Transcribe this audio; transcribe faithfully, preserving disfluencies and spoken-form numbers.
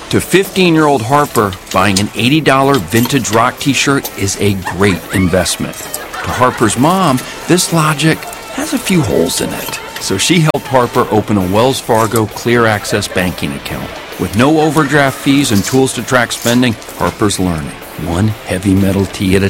To fifteen-year-old Harper, buying an eighty dollars vintage rock t-shirt is a great investment. To Harper's mom, this logic has a few holes in it. So she helped Harper open a Wells Fargo Clear Access banking account. With no overdraft fees and tools to track spending, Harper's learning, one heavy metal tee at a